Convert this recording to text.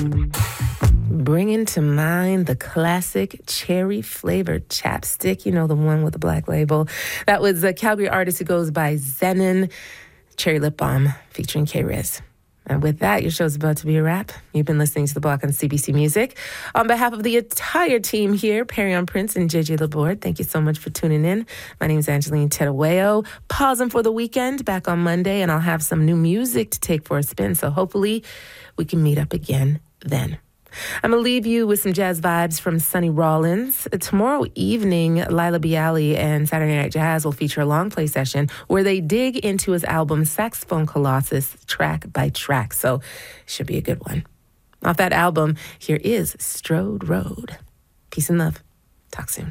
Bringing to mind the classic cherry-flavored chapstick, you know, the one with the black label. That was a Calgary artist who goes by Zenon, Cherry Lip Balm, featuring K-Riz. And with that, your show's about to be a wrap. You've been listening to The Block on CBC Music. On behalf of the entire team here, Perry on Prince and JJ Laborde, thank you so much for tuning in. My name is Angeline Tedaweo. Pausing for the weekend, back on Monday, and I'll have some new music to take for a spin, so hopefully we can meet up again then. I'm going to leave you with some jazz vibes from Sonny Rollins. Tomorrow evening, Laila Bialy and Saturday Night Jazz will feature a long play session where they dig into his album Saxophone Colossus track by track. So it should be a good one. Off that album, here is Strode Road. Peace and love. Talk soon.